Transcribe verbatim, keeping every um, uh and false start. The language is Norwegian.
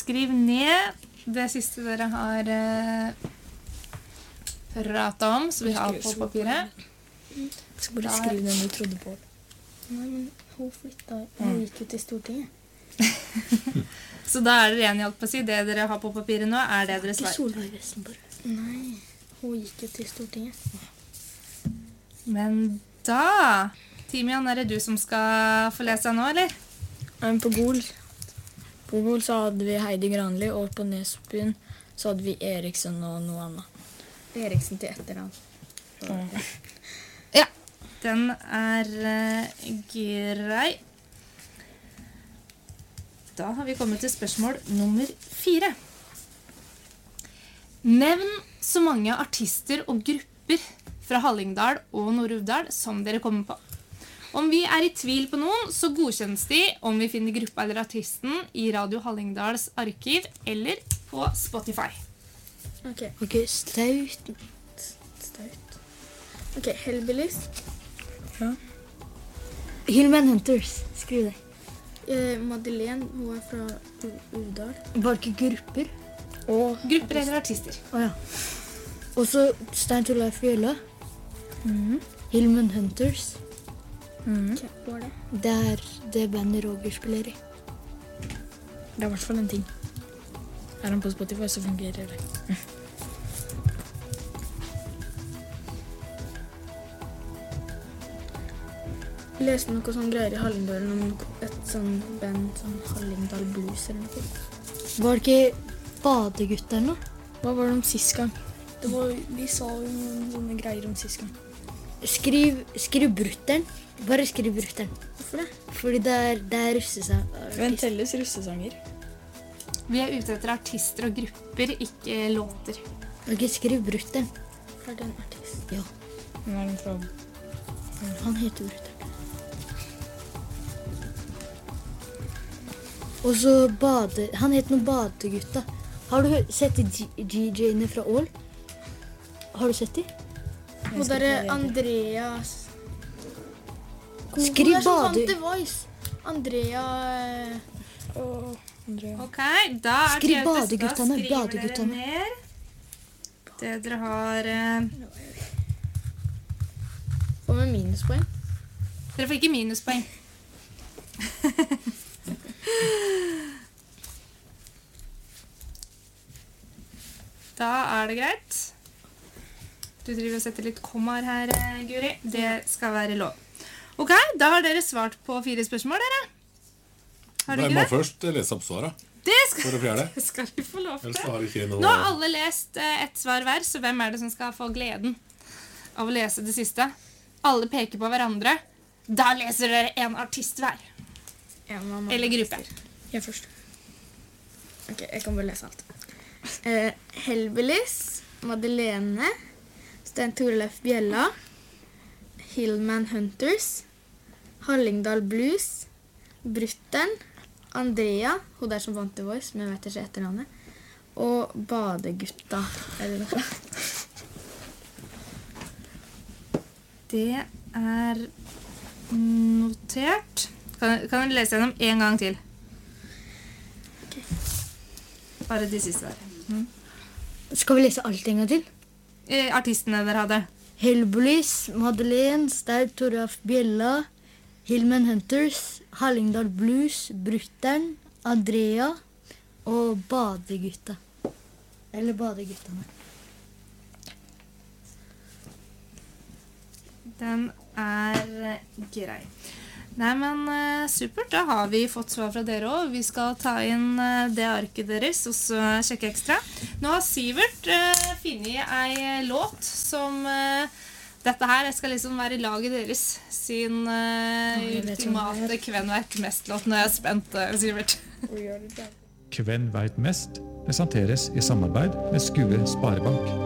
skriv ned det siste dere har uh, pratet om, så vi har på papiret. Jeg skal bare skrive den du trodde på. Nei, men hun flyttet, hun gikk jo til Stortinget. Så da er dere enige, holdt på å si, det dere har på papiret nå, er det dere Ikke svarer. Solveig Vestenborg. Nei, hun gikk jo til Stortinget. Men da, Timian, er det du som skal få lese nå, eller? Um, på Gol På Gol så hadde vi Heidi Granli, og på Nesbyen så hadde vi Eriksen og noe annet. Eriksen til etternavn. Ja, den er uh, grei. Da har vi kommet til spørsmål nummer fire. Nevn så mange artister og grupper fra Hallingdal og Nord-Uvdal som dere kommer på. Om vi er i tvil på noen, så godkjennes de om vi finner gruppa eller artisten i Radio Hallingdals arkiv eller på Spotify. Ok, ok, Staut. Staut. Ok, Hellbillies. Ja. Hillman Hunters, skriv det. Eh, Madeleine, hun er fra Uvdal. Var ikke grupper? Og Grupper eller artister. Åja. Og så Stein Torleif Fjøla. Mhm. Hillman Hunters. Mhm. Hva var det? Det er det bandet Roger spiller i. Det er i hvert fall en ting. Er han på Spotify, så fungerer det. Jeg leste noe sånn greier i Hallingdal om et sånn band, sånn Hallingdal Blues eller noe. Var det ikke Badegutter eller noe? Hva var det om sist gang? Det var, vi sa jo noen sånne greier om sist gang. Skriv, skriv Brutteren. Bare skriv Brutteren. Hvorfor det? Fordi det er, det er russesang. Hvem telles russesanger? Vi er ute etter artister og grupper, ikke låter. Ok, skriv Brutteren. Er det en artist? Ja. Hvem er den fra? Han heter Brutteren. Og så bade... Han heter noe Badegutta. Har du sett de G J-ene fra Ål? Har du sett de? Og der er Andreas. Skriv Bade... The Voice. Andrea... Og Andrea. Ok, da er Skriv det da Badeguttene, skriver dere Badeguttene. ned det dere har... eh, Hva med minuspoeng? Dere får ikke minuspoeng. Da er det greit. Du driver og setter litt kommaer her, eh, Guri. Det skal være lov. Ok, da har dere svart på fire spørsmål, dere. Har du Jeg ikke må det? først lese opp svaret Det skal, for å fjerde. det skal vi få lov Ellers til. har ikke noe... Nå har alle lest eh, ett svar hver, så hvem er det som skal få gleden av å lese det siste? Alle peker på hverandre. Da leser dere en artist hver. Eller gruppe. Jeg først. Ok, jeg kan bare lese alt. Eh, Hellbillies, Madeleine, Stein Torleif Bjella, Hillman Hunters, Hallingdal Blues, Brutteren, Andrea, hun der som vant The Voice, men jeg vet ikke etternavnet, og Badegutta, eller noe. Det er notert. Kan, kan du lese gjennom en gang til? Bare de siste der. Mm. Skal vi lese alt en gang til? Eh, artistene dere hadde. Hellbillies, Madeleine, Stein Torleif Bjella, Hillman Hunters, Hallingdal Blues, Brutteren, Andrea og Badegutta. Eller Badeguttene. Den er grei. Nei, men uh, supert. Da har vi fått svar fra dere også. Vi skal ta inn uh, det arket deres, og så sjekke ekstra. Nå har Sivert uh, finnet ei låt som uh, dette her skal liksom være laget deres sin uh, jeg vet ultimate Kven vet mest-låt. Nå er jeg spent, uh, Sivert. Kven vet mest presenteres i samarbeid med Skue Sparebank.